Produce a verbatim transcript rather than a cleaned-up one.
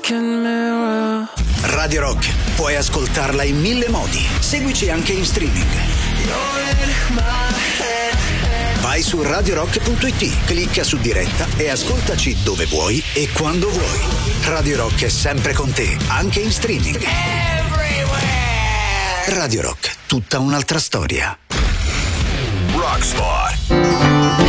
broken mirror. Radio Rock, puoi ascoltarla in mille modi. Seguici anche in streaming. Vai su radio rock punto it, clicca su diretta e ascoltaci dove vuoi e quando vuoi. Radio Rock è sempre con te, anche in streaming. Radio Rock, tutta un'altra storia. Rockspot.